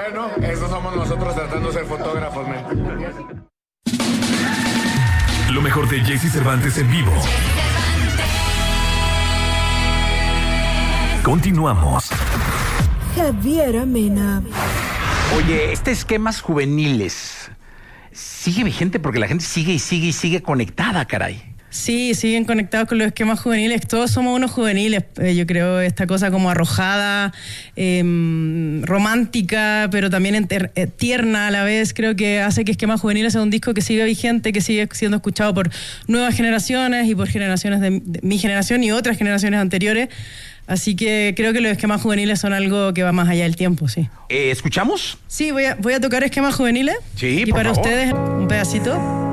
Bueno, eso somos nosotros tratando de ser fotógrafos, men. Lo mejor de Jesse Cervantes en vivo. Continuamos. Javier Amena. Oye, esquemas juveniles sigue vigente porque la gente sigue conectada, caray. Sí, siguen conectados con los esquemas juveniles. Todos somos unos juveniles, yo creo, esta cosa como arrojada, romántica, pero también tierna a la vez. Creo que hace que Esquemas Juveniles sea un disco que sigue vigente, que sigue siendo escuchado por nuevas generaciones y por generaciones de mi generación y otras generaciones anteriores. Así que creo que los esquemas juveniles son algo que va más allá del tiempo, sí. ¿Escuchamos? Sí, voy a tocar Esquemas Juveniles. Sí, y por para favor. ustedes un pedacito.